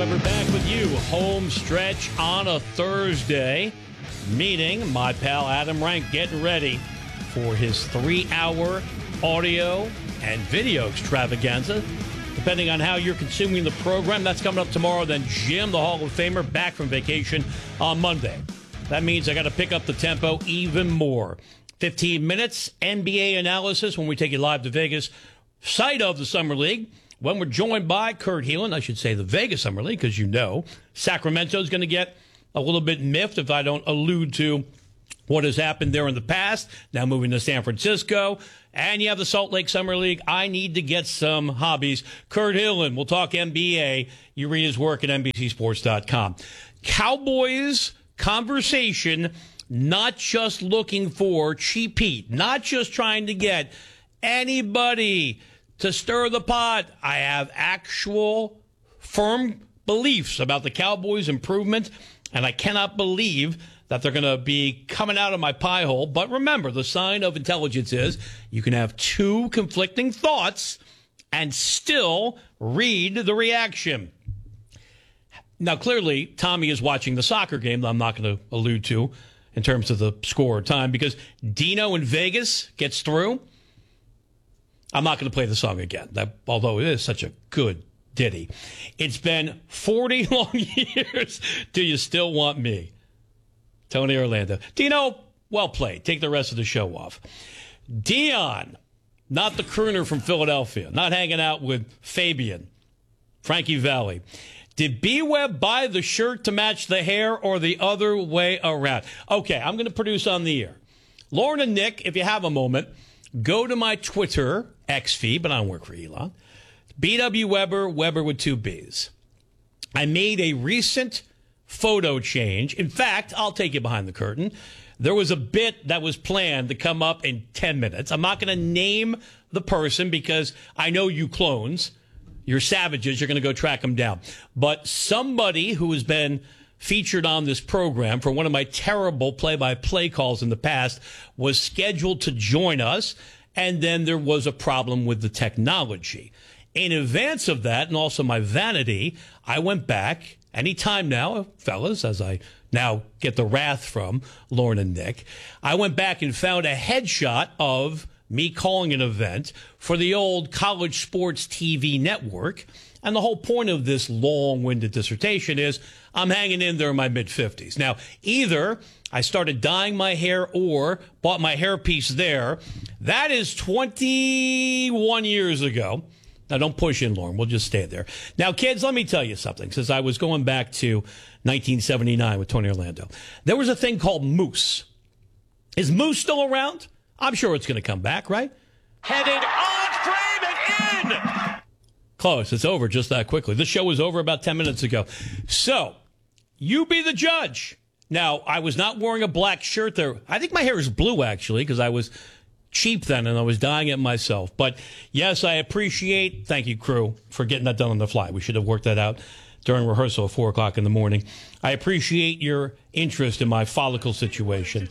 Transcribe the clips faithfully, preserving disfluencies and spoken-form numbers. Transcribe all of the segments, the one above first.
Weber back with you. Home stretch on a Thursday. Meeting my pal Adam Rank getting ready for his three-hour audio and video extravaganza. Depending on how you're consuming the program, that's coming up tomorrow. Then Jim, the Hall of Famer, back from vacation on Monday. That means I got to pick up the tempo even more. fifteen minutes, N B A analysis when we take you live to Vegas, site of the Summer League. When we're joined by Kurt Helin, I should say the Vegas Summer League, because you know Sacramento's going to get a little bit miffed if I don't allude to what has happened there in the past. Now moving to San Francisco. And you have the Salt Lake Summer League. I need to get some hobbies. Kurt Helin, we'll talk N B A. You read his work at N B C Sports dot com. Cowboys conversation, not just looking for cheap heat, not just trying to get anybody to stir the pot. I have actual firm beliefs about the Cowboys' improvement, and I cannot believe that they're going to be coming out of my pie hole. But remember, the sign of intelligence is you can have two conflicting thoughts and still read the reaction. Now, clearly, Tommy is watching the soccer game that I'm not going to allude to in terms of the score or time, because Dino in Vegas gets through. I'm not going to play the song again, that, although it is such a good ditty. It's been forty long years. Do you still want me? Tony Orlando. Dino, well played. Take the rest of the show off. Dion, not the crooner from Philadelphia, not hanging out with Fabian, Frankie Valli. Did B-Web buy the shirt to match the hair or the other way around? Okay, I'm going to produce on the air. Lauren and Nick, if you have a moment, go to my Twitter X feed, but I don't work for Elon. B W Weber, Weber with two B's. I made a recent photo change. In fact, I'll take you behind the curtain. There was a bit that was planned to come up in ten minutes. I'm not going to name the person because I know you clones. You're savages. You're going to go track them down. But somebody who has been featured on this program for one of my terrible play-by-play calls in the past was scheduled to join us, and then there was a problem with the technology. In advance of that, and also my vanity, I went back. Anytime now, fellas, as I now get the wrath from Lauren and Nick, I went back and found a headshot of me calling an event for the old College Sports T V network. And the whole point of this long-winded dissertation is I'm hanging in there in my mid-fifties. Now, either I started dyeing my hair or bought my hairpiece there. That is twenty-one years ago. Now, don't push in, Lauren. We'll just stay there. Now, kids, let me tell you something. Since I was going back to nineteen seventy-nine with Tony Orlando, there was a thing called Moose. Is Moose still around? I'm sure it's going to come back, right? Headed on frame and in! Close. It's over just that quickly. The show was over about ten minutes ago. So, you be the judge. Now, I was not wearing a black shirt there. I think my hair is blue, actually, because I was cheap then and I was dyeing it myself. But, yes, I appreciate, thank you, crew, for getting that done on the fly. We should have worked that out during rehearsal at four o'clock in the morning. I appreciate your interest in my follicle situation.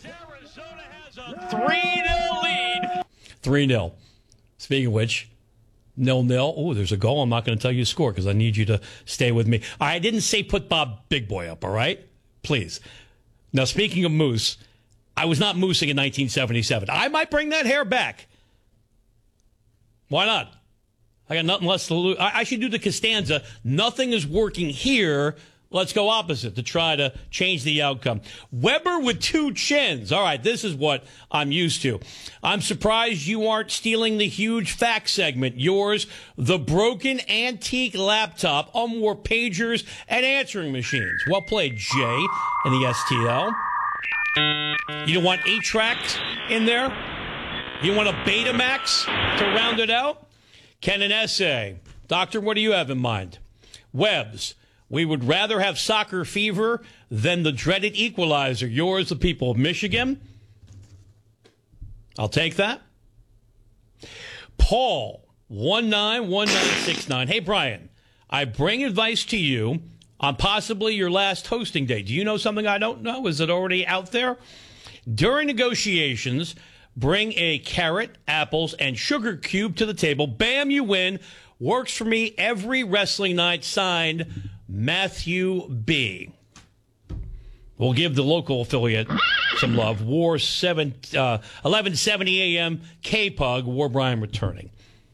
three nil lead. three nil. Speaking of which, nil-nil. Oh, there's a goal. I'm not going to tell you the score because I need you to stay with me. I didn't say put Bob Big Boy up, all right? Please. Now, speaking of moose, I was not moosing in nineteen seventy-seven. I might bring that hair back. Why not? I got nothing less to lose. I, I should do the Costanza. Nothing is working here. Let's go opposite to try to change the outcome. Weber with two chins. All right, this is what I'm used to. I'm surprised you aren't stealing the huge fact segment. Yours, the broken antique laptop on more pagers and answering machines. Well played, Jay, in the S T L. You don't want eight tracks in there? You want a Betamax to round it out? Ken, an essay. Doctor, what do you have in mind? Webbs. We would rather have soccer fever than the dreaded equalizer. Yours, the people of Michigan. I'll take that. Paul, one nine one nine six nine. Hey, Brian, I bring advice to you on possibly your last hosting day. Do you know something I don't know? Is it already out there? During negotiations, bring a carrot, apples, and sugar cube to the table. Bam, you win. Works for me every wrestling night. Signed, Matthew B. We'll give the local affiliate some love. War seven, uh, eleven seventy a.m. K-Pug, War Brian returning.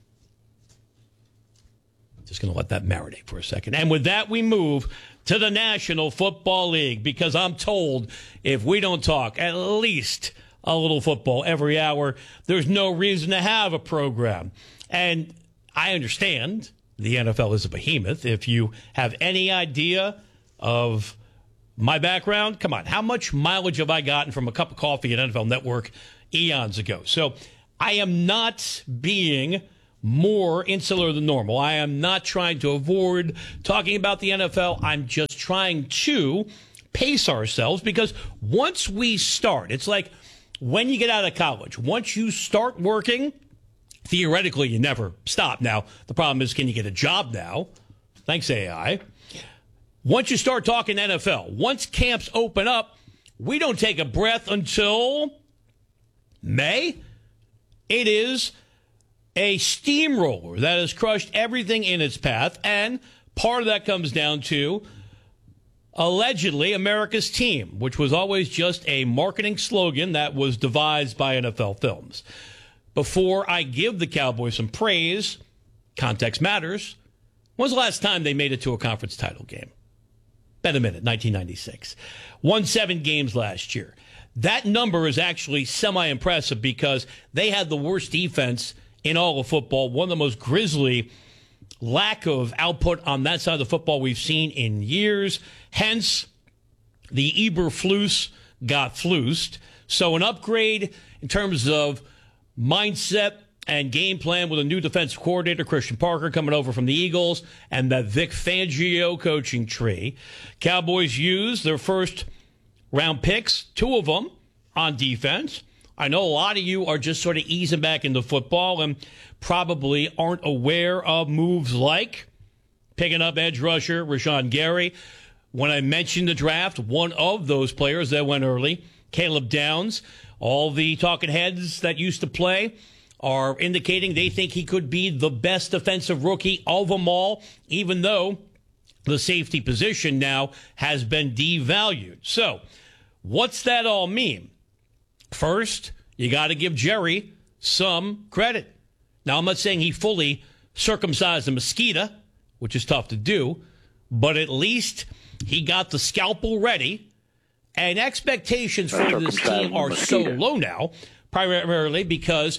Just going to let that marinate for a second. And with that, we move to the National Football League, because I'm told if we don't talk at least a little football every hour, there's no reason to have a program. And I understand the N F L is a behemoth. If you have any idea of my background, come on, how much mileage have I gotten from a cup of coffee at N F L Network eons ago? So I am not being more insular than normal. I am not trying to avoid talking about the N F L. I'm just trying to pace ourselves, because once we start, it's like when you get out of college, once you start working, theoretically, you never stop. Now, the problem is, can you get a job now? Thanks, A I. Once you start talking N F L, once camps open up, we don't take a breath until May. It is a steamroller that has crushed everything in its path, and part of that comes down to, allegedly, America's Team, which was always just a marketing slogan that was devised by N F L Films. Before I give the Cowboys some praise, context matters. When's the last time they made it to a conference title game? Been a minute, nineteen ninety-six. Won seven games last year. That number is actually semi-impressive, because they had the worst defense in all of football, one of the most grisly lack of output on that side of the football we've seen in years. Hence, the Eberflus got flused. So an upgrade in terms of mindset and game plan with a new defensive coordinator, Christian Parker, coming over from the Eagles, and that Vic Fangio coaching tree. Cowboys used their first round picks, two of them, on defense. I know a lot of you are just sort of easing back into football and probably aren't aware of moves like picking up edge rusher Rashawn Gary. When I mentioned the draft, one of those players that went early, Caleb Downs, all the talking heads that used to play are indicating they think he could be the best defensive rookie of them all, even though the safety position now has been devalued. So what's that all mean? First, you got to give Jerry some credit. Now, I'm not saying he fully circumcised a mosquito, which is tough to do, but at least he got the scalpel ready, and expectations for this team are so low now, primarily because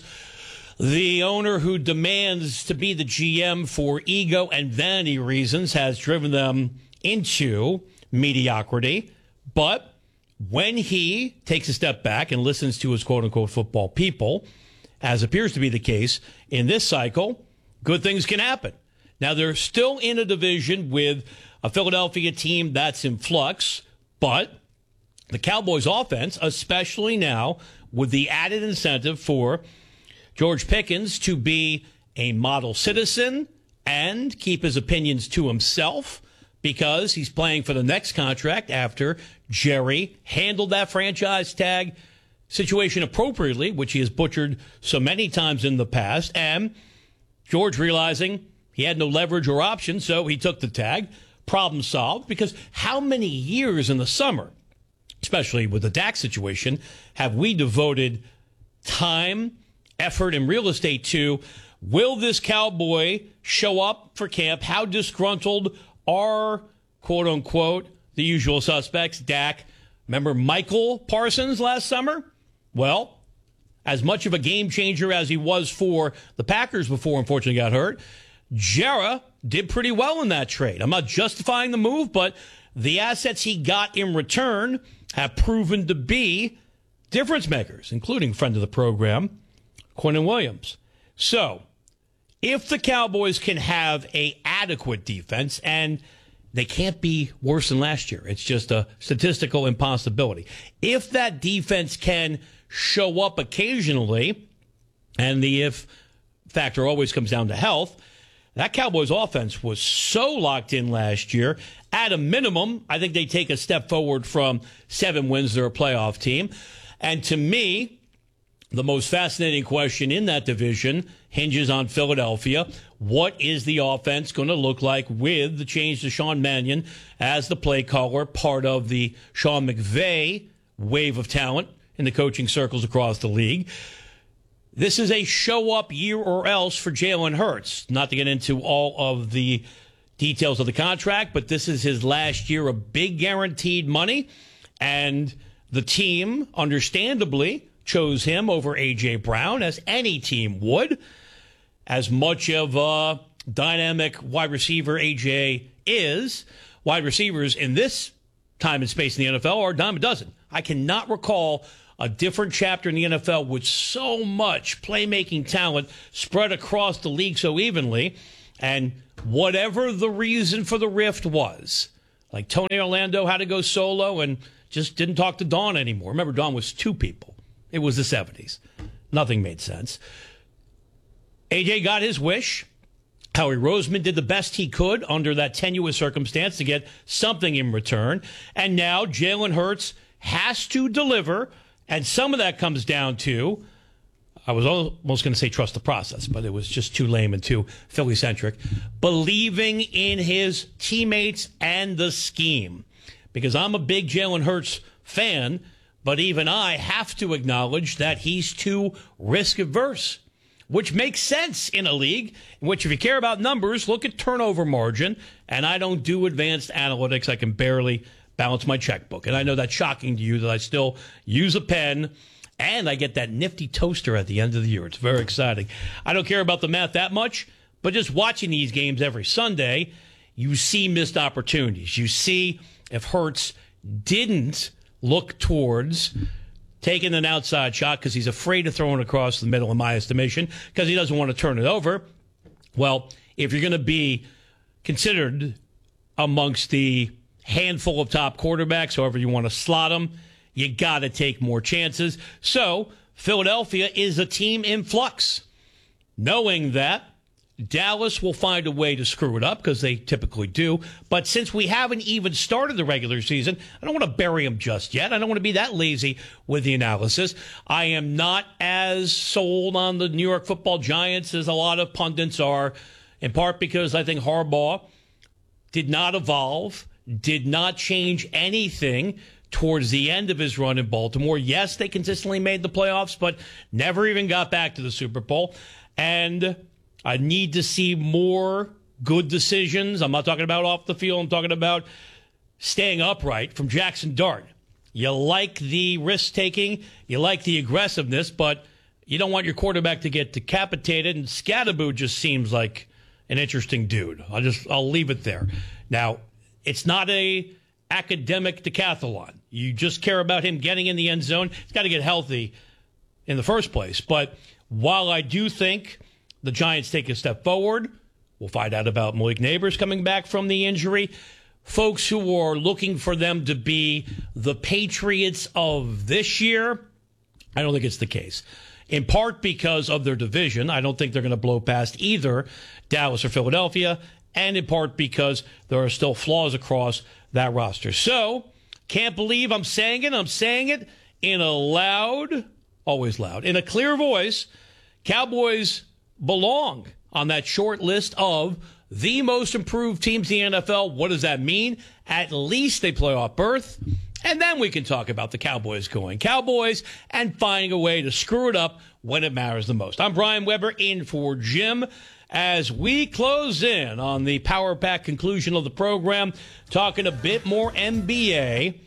the owner who demands to be the G M for ego and vanity reasons has driven them into mediocrity. But when he takes a step back and listens to his quote-unquote football people, as appears to be the case in this cycle, good things can happen. Now, they're still in a division with a Philadelphia team that's in flux, but the Cowboys offense, especially now with the added incentive for George Pickens to be a model citizen and keep his opinions to himself, because he's playing for the next contract after Jerry handled that franchise tag situation appropriately, which he has butchered so many times in the past, and George realizing he had no leverage or option, so he took the tag. Problem solved, because how many years in the summer, especially with the Dak situation, have we devoted time, effort, and real estate to, will this Cowboy show up for camp? How disgruntled are, quote unquote, the usual suspects? Dak, remember Michael Parsons last summer? Well, as much of a game changer as he was for the Packers before unfortunately got hurt, Jera did pretty well in that trade. I'm not justifying the move, but the assets he got in return have proven to be difference makers, including friend of the program, Quinnen Williams. So, if the Cowboys can have a adequate defense, and they can't be worse than last year, it's just a statistical impossibility. If that defense can show up occasionally, and the if factor always comes down to health, that Cowboys offense was so locked in last year. At a minimum, I think they take a step forward from seven wins. They're a playoff team. And to me, the most fascinating question in that division hinges on Philadelphia. What is the offense going to look like with the change to Sean Mannion as the play caller, part of the Sean McVay wave of talent in the coaching circles across the league? This is a show-up year or else for Jalen Hurts. Not to get into all of the details of the contract, but this is his last year of big guaranteed money, and the team, understandably, chose him over A J. Brown, as any team would. As much of a dynamic wide receiver A J is, wide receivers in this time and space in the N F L are a dime a dozen. I cannot recall a different chapter in the N F L with so much playmaking talent spread across the league so evenly. And whatever the reason for the rift was, like Tony Orlando had to go solo and just didn't talk to Don anymore. Remember, Don was two people. It was the seventies. Nothing made sense. A J got his wish. Howie Roseman did the best he could under that tenuous circumstance to get something in return. And now Jalen Hurts has to deliver. And some of that comes down to, I was almost going to say trust the process, but it was just too lame and too Philly-centric, believing in his teammates and the scheme. Because I'm a big Jalen Hurts fan, but even I have to acknowledge that he's too risk-averse, which makes sense in a league in which, if you care about numbers, look at turnover margin. And I don't do advanced analytics. I can barely balance my checkbook. And I know that's shocking to you that I still use a pen, and I get that nifty toaster at the end of the year. It's very exciting. I don't care about the math that much, but just watching these games every Sunday, you see missed opportunities. You see if Hurts didn't look towards taking an outside shot because he's afraid of throwing across the middle, in my estimation, because he doesn't want to turn it over. Well, if you're going to be considered amongst the handful of top quarterbacks, however you want to slot them, you got to take more chances. So Philadelphia is a team in flux, knowing that Dallas will find a way to screw it up, because they typically do. But since we haven't even started the regular season, I don't want to bury them just yet. I don't want to be that lazy with the analysis. I am not as sold on the New York Football Giants as a lot of pundits are, in part because I think Harbaugh did not evolve, did not change anything towards the end of his run in Baltimore. Yes, they consistently made the playoffs, but never even got back to the Super Bowl. And I need to see more good decisions. I'm not talking about off the field. I'm talking about staying upright from Jackson Dart. You like the risk-taking. You like the aggressiveness, but you don't want your quarterback to get decapitated. And Scatterboo just seems like an interesting dude. I'll just I'll leave it there. Now, it's not a academic decathlon. You just care about him getting in the end zone. He's got to get healthy in the first place. But while I do think the Giants take a step forward, we'll find out about Malik Neighbors coming back from the injury. Folks who are looking for them to be the Patriots of this year, I don't think it's the case. In part because of their division. I don't think they're going to blow past either Dallas or Philadelphia. And in part because there are still flaws across that roster. So, can't believe I'm saying it. I'm saying it in a loud, always loud, in a clear voice. Cowboys belong on that short list of the most improved teams in the N F L. What does that mean? At least they play off berth. And then we can talk about the Cowboys going Cowboys and finding a way to screw it up when it matters the most. I'm Brian Weber in for Jim as we close in on the Power Pack conclusion of the program, talking a bit more N B A.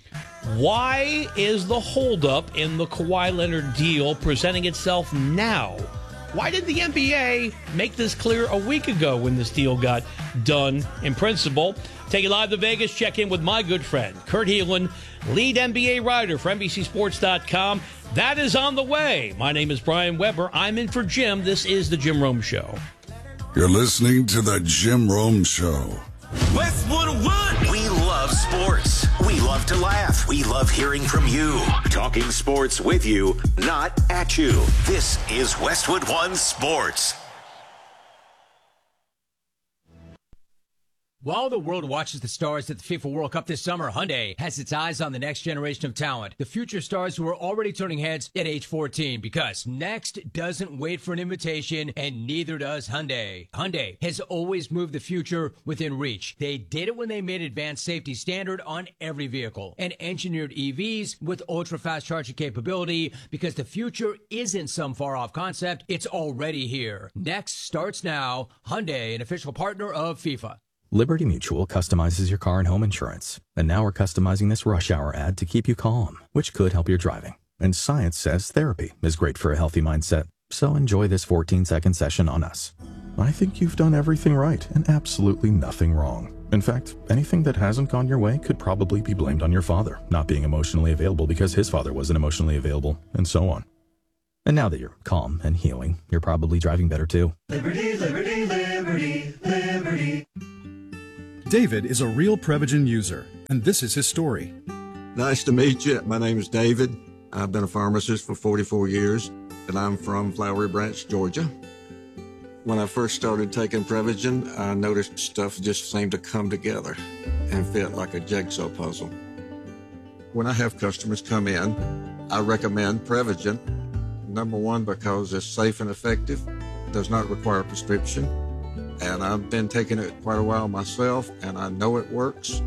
Why is the holdup in the Kawhi Leonard deal presenting itself now? Why did the N B A make this clear a week ago when this deal got done in principle? Take it live to Vegas. Check in with my good friend, Kurt Helin, lead N B A writer for N B C Sports dot com. That is on the way. My name is Brian Weber. I'm in for Jim. This is The Jim Rome Show. You're listening to The Jim Rome Show. Westwood One. We love sports. We love to laugh. We love hearing from you. Talking sports with you, not at you. This is Westwood One Sports. While the world watches the stars at the FIFA World Cup this summer, Hyundai has its eyes on the next generation of talent, the future stars who are already turning heads at age fourteen, because next doesn't wait for an invitation, and neither does Hyundai. Hyundai has always moved the future within reach. They did it when they made advanced safety standard on every vehicle and engineered E Vs with ultra-fast charging capability, because the future isn't some far-off concept, it's already here. Next starts now. Hyundai, an official partner of FIFA. Liberty Mutual customizes your car and home insurance. And now we're customizing this rush hour ad to keep you calm, which could help your driving. And science says therapy is great for a healthy mindset. So enjoy this fourteen second session on us. I think you've done everything right and absolutely nothing wrong. In fact, anything that hasn't gone your way could probably be blamed on your father not being emotionally available because his father wasn't emotionally available, and so on. And now that you're calm and healing, you're probably driving better too. Liberty, liberty, liberty, liberty. David is a real Prevagen user, and this is his story. Nice to meet you. My name is David. I've been a pharmacist for forty-four years, and I'm from Flowery Branch, Georgia. When I first started taking Prevagen, I noticed stuff just seemed to come together and fit like a jigsaw puzzle. When I have customers come in, I recommend Prevagen. Number one, because it's safe and effective, does not require a prescription. And I've been taking it quite a while myself, and I know it works.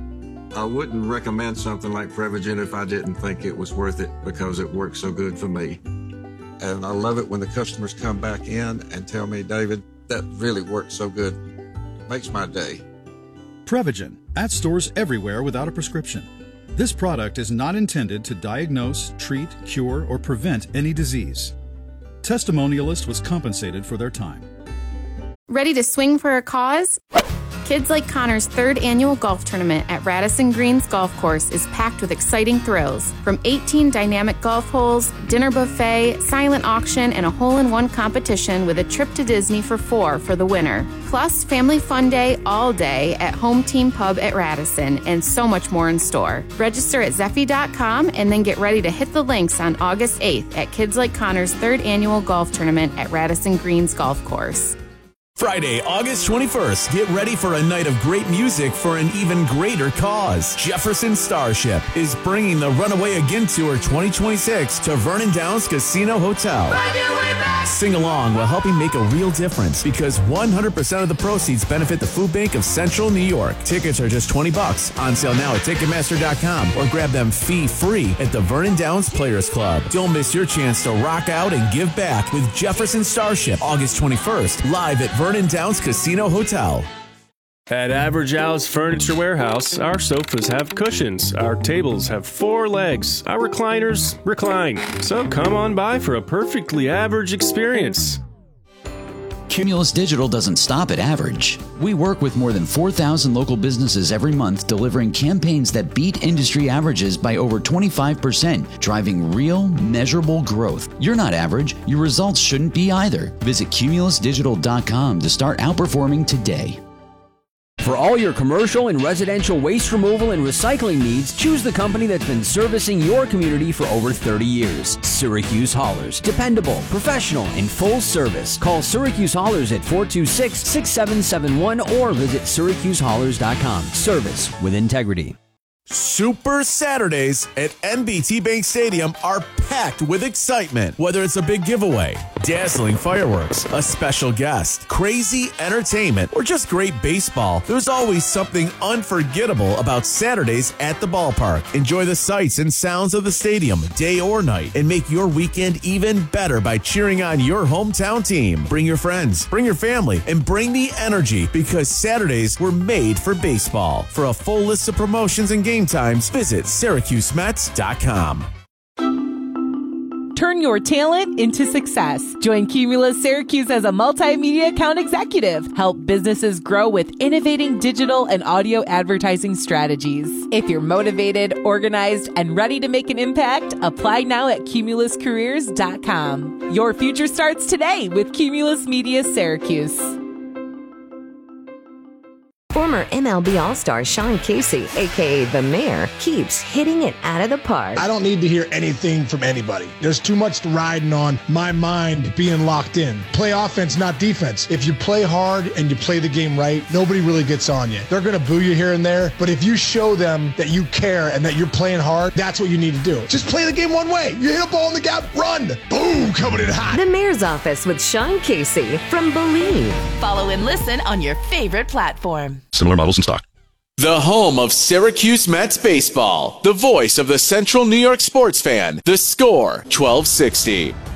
I wouldn't recommend something like Prevagen if I didn't think it was worth it, because it works so good for me. And I love it when the customers come back in and tell me, David, that really works so good. It makes my day. Prevagen, at stores everywhere without a prescription. This product is not intended to diagnose, treat, cure, or prevent any disease. Testimonialist was compensated for their time. Ready to swing for a cause? Kids Like Connor's third annual golf tournament at Radisson Greens Golf Course is packed with exciting thrills. From eighteen dynamic golf holes, dinner buffet, silent auction, and a hole-in-one competition with a trip to Disney for four for the winner. Plus, family fun day all day at Home Team Pub at Radisson, and so much more in store. Register at Zeffy dot com and then get ready to hit the links on August eighth at Kids Like Connor's third annual golf tournament at Radisson Greens Golf Course. Friday, August twenty-first, get ready for a night of great music for an even greater cause. Jefferson Starship is bringing the Runaway Again Tour twenty twenty-six to Vernon Downs Casino Hotel. Sing along while helping make a real difference, because one hundred percent of the proceeds benefit the Food Bank of Central New York. Tickets are just twenty bucks, on sale now at Ticketmaster dot com, or grab them fee-free at the Vernon Downs Players Club. Don't miss your chance to rock out and give back with Jefferson Starship, August twenty-first, live at Vernon Downs Casino Hotel. At Average Al's Furniture Warehouse, our sofas have cushions, our tables have four legs, our recliners recline. So come on by for a perfectly average experience. Cumulus Digital doesn't stop at average. We work with more than four thousand local businesses every month, delivering campaigns that beat industry averages by over twenty-five percent, driving real, measurable growth. You're not average. Your results shouldn't be either. Visit Cumulus Digital dot com to start outperforming today. For all your commercial and residential waste removal and recycling needs, choose the company that's been servicing your community for over thirty years. Syracuse Haulers. Dependable, professional, and full service. Call Syracuse Haulers at four two six, six seven seven one or visit Syracuse Haulers dot com. Service with integrity. Super Saturdays at M B T Bank Stadium are packed with excitement. Whether it's a big giveaway, dazzling fireworks, a special guest, crazy entertainment, or just great baseball, there's always something unforgettable about Saturdays at the ballpark. Enjoy the sights and sounds of the stadium, day or night, and make your weekend even better by cheering on your hometown team. Bring your friends, bring your family, and bring the energy, because Saturdays were made for baseball. For a full list of promotions and game times, visit Syracuse Mets dot com. Turn your talent into success. Join Cumulus Syracuse as a multimedia account executive. Help businesses grow with innovating digital and audio advertising strategies. If you're motivated, organized, and ready to make an impact, apply now at Cumulus Careers dot com. Your future starts today with Cumulus Media Syracuse. Former M L B All-Star Sean Casey, a k a. The Mayor, keeps hitting it out of the park. I don't need to hear anything from anybody. There's too much riding on my mind being locked in. Play offense, not defense. If you play hard and you play the game right, nobody really gets on you. They're going to boo you here and there, but if you show them that you care and that you're playing hard, that's what you need to do. Just play the game one way. You hit a ball in the gap, run. Boom, coming in hot. The Mayor's Office with Sean Casey from Believe. Follow and listen on your favorite platform. Similar models in stock. The home of Syracuse Mets baseball. The voice of the Central New York sports fan. The Score, twelve sixty.